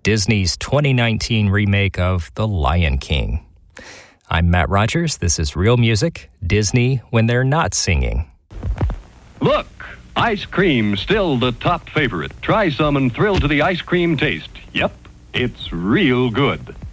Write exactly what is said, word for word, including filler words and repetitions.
Disney's twenty nineteen remake of The Lion King. I'm Matt Rogers. This is Real Music, Disney when they're not singing. Look, ice cream still the top favorite. Try some and thrill to the ice cream taste. Yep, it's real good.